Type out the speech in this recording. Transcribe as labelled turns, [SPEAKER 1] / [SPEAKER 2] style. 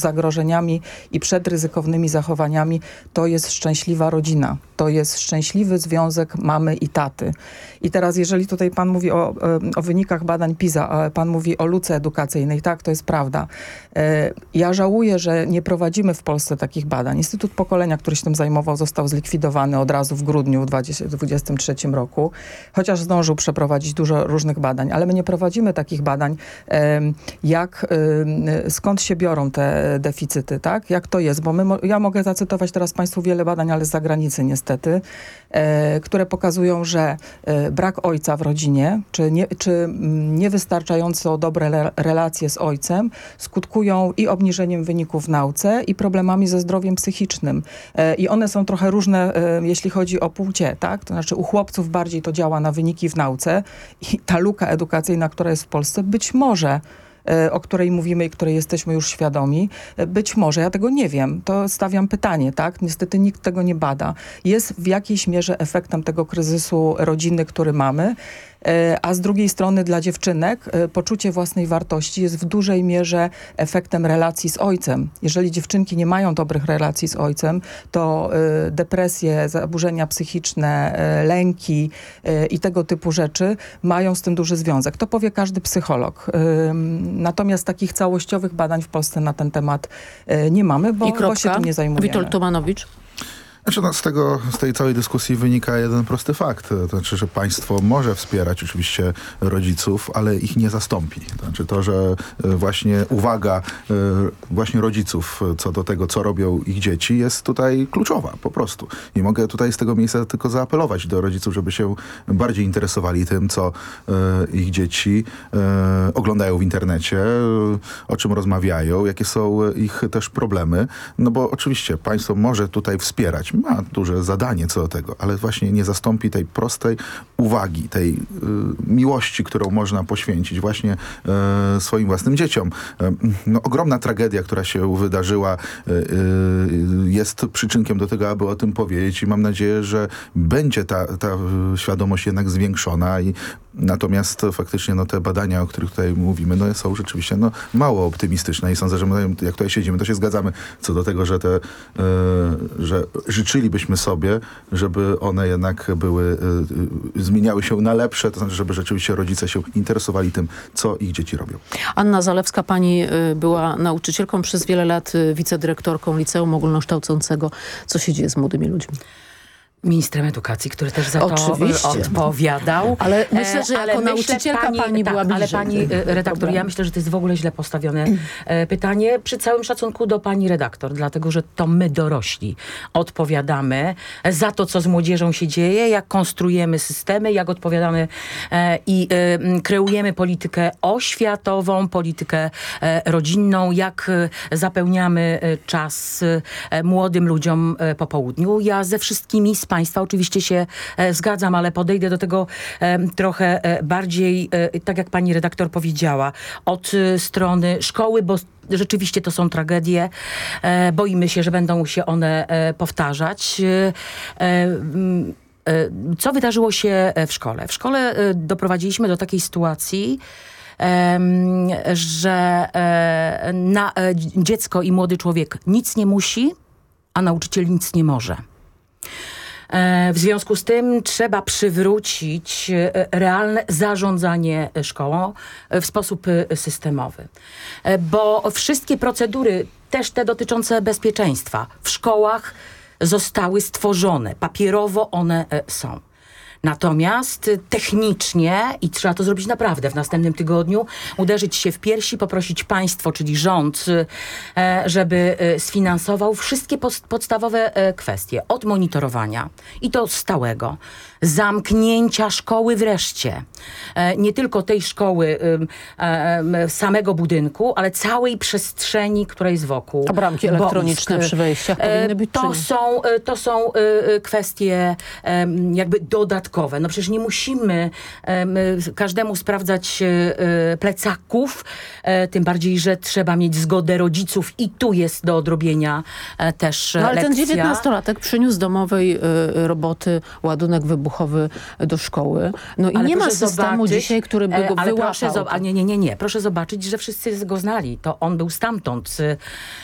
[SPEAKER 1] zagrożeniami i przed ryzykownymi zachowaniami, to jest szczęśliwa rodzina. To jest szczęśliwy związek mamy i taty. I teraz, jeżeli tutaj pan mówi o wynikach badań PISA, a pan mówi o luce edukacyjnej, tak, to jest prawda. Ja żałuję, że nie prowadzimy w Polsce takich badań. Instytut Pokolenia, który się tym zajmował, został zlikwidowany od razu w grudniu w 2023 roku, chociaż zdążył przeprowadzić dużo różnych badań, ale my nie prowadzimy takich badań, skąd się biorą te deficyty, tak? Jak to jest? Bo ja mogę zacytować teraz państwu wiele badań, ale z zagranicy niestety, które pokazują, że brak ojca w rodzinie, czy niewystarczająco dobre relacje z ojcem skutkują i obniżeniem wyników w nauce i problemami ze zdrowiem psychicznym. I one są trochę różne, jeśli chodzi o płcie, tak? To znaczy u chłopców bardziej to działa na wyniki w nauce i ta luka edukacyjna, która jest w Polsce, być może o której mówimy i której jesteśmy już świadomi, być może, ja tego nie wiem, to stawiam pytanie, tak? Niestety nikt tego nie bada. Jest w jakiejś mierze efektem tego kryzysu rodziny, który mamy, a z drugiej strony dla dziewczynek poczucie własnej wartości jest w dużej mierze efektem relacji z ojcem. Jeżeli dziewczynki nie mają dobrych relacji z ojcem, to depresje, zaburzenia psychiczne, lęki i tego typu rzeczy mają z tym duży związek. To powie każdy psycholog. Natomiast takich całościowych badań w Polsce na ten temat nie mamy, bo się tym nie zajmujemy.
[SPEAKER 2] Witold Tomanowicz.
[SPEAKER 3] Znaczy, z tej całej dyskusji wynika jeden prosty fakt. To znaczy, że państwo może wspierać oczywiście rodziców, ale ich nie zastąpi. To znaczy to, że właśnie uwaga właśnie rodziców co do tego, co robią ich dzieci, jest tutaj kluczowa po prostu. I mogę tutaj z tego miejsca tylko zaapelować do rodziców, żeby się bardziej interesowali tym, co ich dzieci oglądają w internecie, o czym rozmawiają, jakie są ich też problemy. No bo oczywiście państwo może tutaj wspierać, ma duże zadanie co do tego, ale właśnie nie zastąpi tej prostej uwagi, tej miłości, którą można poświęcić właśnie swoim własnym dzieciom. No, ogromna tragedia, która się wydarzyła, jest przyczynkiem do tego, aby o tym powiedzieć i mam nadzieję, że będzie ta świadomość jednak zwiększona i natomiast faktycznie te badania, o których tutaj mówimy, są rzeczywiście mało optymistyczne i sądzę, że my, jak tutaj siedzimy, to się zgadzamy co do tego, że że życzylibyśmy sobie, żeby one jednak zmieniały się na lepsze, to znaczy, żeby rzeczywiście rodzice się interesowali tym, co ich dzieci robią.
[SPEAKER 2] Anna Zalewska, pani była nauczycielką przez wiele lat, wicedyrektorką Liceum Ogólnokształcącego. Co się dzieje z młodymi ludźmi?
[SPEAKER 4] Ministrem edukacji, który też za to odpowiadał.
[SPEAKER 2] Ale myślę, że jako nauczycielka pani była bliżej.
[SPEAKER 4] Ale pani redaktor, ja myślę, że to jest w ogóle źle postawione pytanie. Przy całym szacunku do pani redaktor, dlatego, że to my dorośli odpowiadamy za to, co z młodzieżą się dzieje, jak konstruujemy systemy, jak odpowiadamy i kreujemy politykę oświatową, politykę rodzinną, jak zapełniamy czas młodym ludziom po południu. Ja ze wszystkimi z państwa oczywiście się zgadzam, ale podejdę do tego trochę bardziej, tak jak pani redaktor powiedziała, od strony szkoły, bo rzeczywiście to są tragedie. Boimy się, że będą się one powtarzać. Co wydarzyło się w szkole? W szkole doprowadziliśmy do takiej sytuacji, że dziecko i młody człowiek nic nie musi, a nauczyciel nic nie może. W związku z tym trzeba przywrócić realne zarządzanie szkołą w sposób systemowy. Bo wszystkie procedury, też te dotyczące bezpieczeństwa, w szkołach zostały stworzone. Papierowo one są. Natomiast technicznie, i trzeba to zrobić naprawdę w następnym tygodniu, uderzyć się w piersi, poprosić państwo, czyli rząd, żeby sfinansował wszystkie podstawowe kwestie. Od monitorowania, i to stałego, zamknięcia szkoły wreszcie. Nie tylko tej szkoły, samego budynku, ale całej przestrzeni, która jest wokół.
[SPEAKER 2] A bramki elektroniczne przy wejściach powinny być?
[SPEAKER 4] To są kwestie jakby dodatkowe. No przecież nie musimy każdemu sprawdzać plecaków, tym bardziej, że trzeba mieć zgodę rodziców i tu jest do odrobienia też
[SPEAKER 2] ale
[SPEAKER 4] lekcja.
[SPEAKER 2] Ten 19-latek przyniósł z domowej roboty ładunek wybuchowy do szkoły. No i ale nie ma systemu dzisiaj, który by go wyłapał.
[SPEAKER 4] Nie. Proszę zobaczyć, że wszyscy go znali. To on był stamtąd.